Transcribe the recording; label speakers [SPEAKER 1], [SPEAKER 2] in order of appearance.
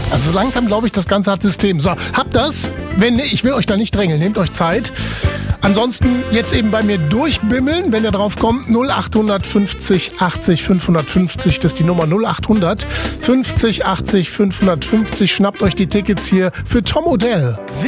[SPEAKER 1] Also so langsam glaube ich, das Ganze hat System. So, habt das? Wenn nicht, ich will euch da nicht drängeln, nehmt euch Zeit. Ansonsten jetzt eben bei mir durchbimmeln, wenn ihr drauf kommt. 0800 50 80 550, das ist die Nummer 0800 50 80 550. Schnappt euch die Tickets hier für Tom Odell.